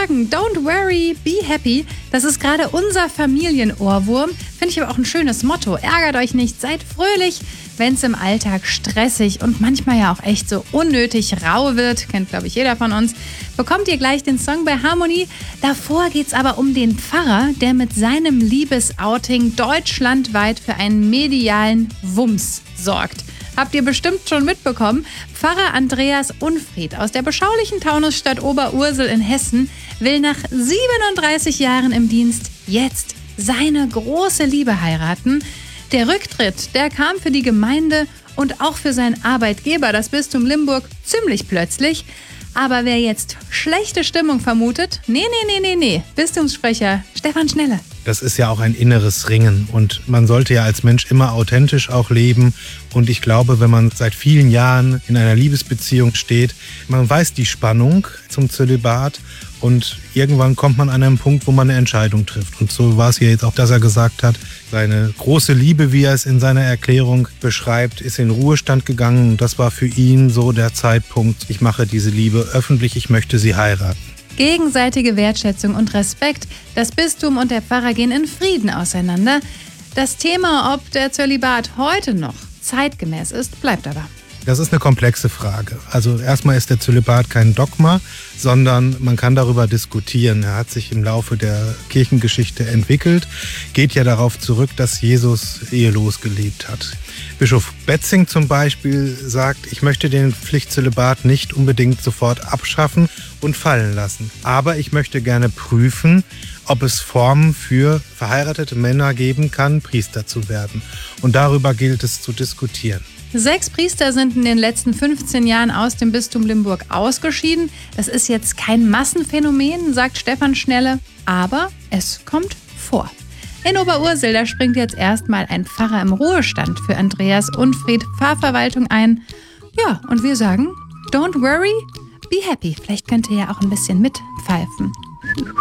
sagen, don't worry, be happy. Das ist gerade unser Familienohrwurm. Finde ich aber auch ein schönes Motto. Ärgert euch nicht, seid fröhlich, wenn es im Alltag stressig und manchmal ja auch echt so unnötig rau wird. Kennt, glaube ich, jeder von uns. Bekommt ihr gleich den Song bei Harmony. Davor geht es aber um den Pfarrer, der mit seinem Liebesouting deutschlandweit für einen medialen Wumms sorgt. Habt ihr bestimmt schon mitbekommen, Pfarrer Andreas Unfried aus der beschaulichen Taunusstadt Oberursel in Hessen will nach 37 Jahren im Dienst jetzt seine große Liebe heiraten. Der Rücktritt, der kam für die Gemeinde und auch für seinen Arbeitgeber, das Bistum Limburg, ziemlich plötzlich. Aber wer jetzt schlechte Stimmung vermutet, nee. Bistumssprecher Stefan Schnelle. Das ist ja auch ein inneres Ringen und man sollte ja als Mensch immer authentisch auch leben. Und ich glaube, wenn man seit vielen Jahren in einer Liebesbeziehung steht, man weiß die Spannung zum Zölibat und irgendwann kommt man an einen Punkt, wo man eine Entscheidung trifft. Und so war es ja jetzt auch, dass er gesagt hat, seine große Liebe, wie er es in seiner Erklärung beschreibt, ist in Ruhestand gegangen. Und das war für ihn so der Zeitpunkt, ich mache diese Liebe öffentlich, ich möchte sie heiraten. Gegenseitige Wertschätzung und Respekt. Das Bistum und der Pfarrer gehen in Frieden auseinander. Das Thema, ob der Zölibat heute noch zeitgemäß ist, bleibt aber. Das ist eine komplexe Frage. Also erstmal ist der Zölibat kein Dogma, sondern man kann darüber diskutieren. Er hat sich im Laufe der Kirchengeschichte entwickelt, geht ja darauf zurück, dass Jesus ehelos gelebt hat. Bischof Betzing zum Beispiel sagt, ich möchte den Pflichtzölibat nicht unbedingt sofort abschaffen und fallen lassen. Aber ich möchte gerne prüfen, ob es Formen für verheiratete Männer geben kann, Priester zu werden. Und darüber gilt es zu diskutieren. 6 Priester sind in den letzten 15 Jahren aus dem Bistum Limburg ausgeschieden. Das ist jetzt kein Massenphänomen, sagt Stefan Schnelle, aber es kommt vor. In Oberursel, da springt jetzt erstmal ein Pfarrer im Ruhestand für Andreas Unfried Pfarrverwaltung ein. Ja, und wir sagen, don't worry, be happy. Vielleicht könnt ihr ja auch ein bisschen mitpfeifen.